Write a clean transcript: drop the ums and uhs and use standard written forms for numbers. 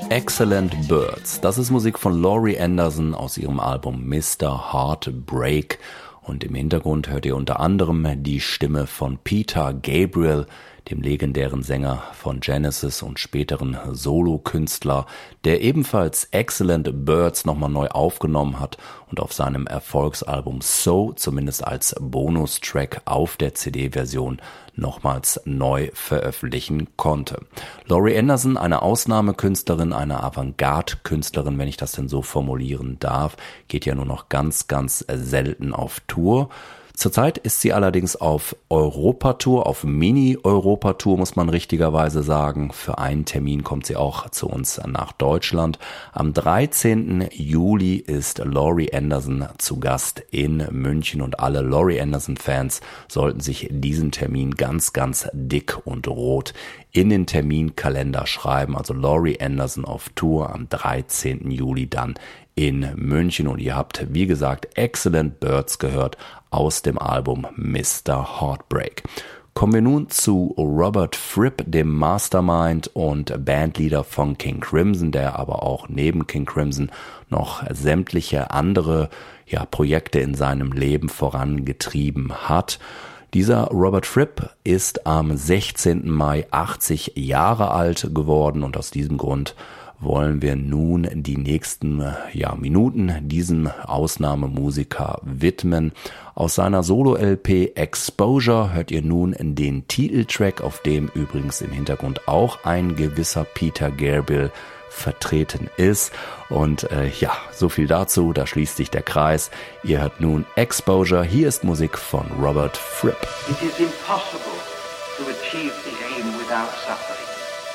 Excellent Birds. Das ist Musik von Laurie Anderson aus ihrem Album Mr. Heartbreak. Und im Hintergrund hört ihr unter anderem die Stimme von Peter Gabriel, dem legendären Sänger von Genesis und späteren Solokünstler, der ebenfalls Excellent Birds nochmal neu aufgenommen hat und auf seinem Erfolgsalbum So, zumindest als Bonustrack auf der CD-Version, nochmals neu veröffentlichen konnte. Laurie Anderson, eine Ausnahmekünstlerin, eine Avantgarde-Künstlerin, wenn ich das denn so formulieren darf, geht ja nur noch ganz, ganz selten auf Tour. Zurzeit ist sie allerdings auf Europatour, auf Mini-Europatour, muss man richtigerweise sagen. Für einen Termin kommt sie auch zu uns nach Deutschland. Am 13. Juli ist Laurie Anderson zu Gast in München und alle Laurie Anderson-Fans sollten sich diesen Termin ganz, ganz dick und rot in den Terminkalender schreiben. Also Laurie Anderson auf Tour am 13. Juli dann in München. Und ihr habt, wie gesagt, Excellent Birds gehört aus dem Album Mr. Heartbreak. Kommen wir nun zu Robert Fripp, dem Mastermind und Bandleader von King Crimson, der aber auch neben King Crimson noch sämtliche andere Projekte in seinem Leben vorangetrieben hat. Dieser Robert Fripp ist am 16. Mai 80 Jahre alt geworden und aus diesem Grund wollen wir nun die nächsten Minuten diesem Ausnahmemusiker widmen. Aus seiner Solo-LP Exposure hört ihr nun den Titeltrack, auf dem übrigens im Hintergrund auch ein gewisser Peter Gabriel vertreten ist. Und so viel dazu, da schließt sich der Kreis. Ihr hört nun Exposure. Hier ist Musik von Robert Fripp. It is impossible to achieve the aim without suffering.